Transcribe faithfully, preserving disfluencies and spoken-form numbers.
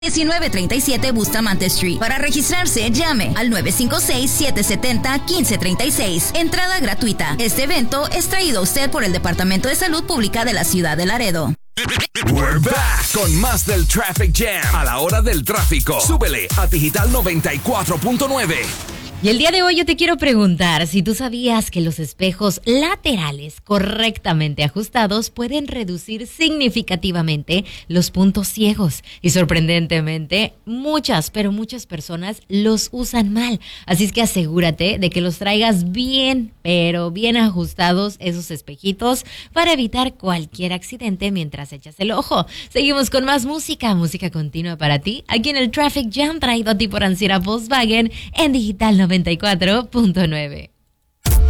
diecinueve treinta y siete Bustamante Street. Para registrarse, llame al nueve cinco seis, siete siete cero, uno cinco tres seis. Entrada gratuita. Este evento es traído a usted por el Departamento de Salud Pública de la Ciudad de Laredo. We're back con más del Traffic Jam a la hora del tráfico. Súbele a Digital noventa y cuatro punto nueve. Y el día de hoy yo te quiero preguntar si tú sabías que los espejos laterales correctamente ajustados pueden reducir significativamente los puntos ciegos. Y sorprendentemente, muchas, pero muchas personas los usan mal. Así es que asegúrate de que los traigas bien, pero bien ajustados esos espejitos para evitar cualquier accidente mientras echas el ojo. Seguimos con más música, música continua para ti, aquí en el Traffic Jam traído a ti por Anciera Volkswagen en Digital noventa y cuatro punto nueve.